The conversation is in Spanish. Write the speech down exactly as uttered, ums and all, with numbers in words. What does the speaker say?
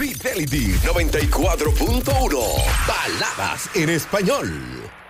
Fidelity noventa y cuatro punto uno. Baladas en español.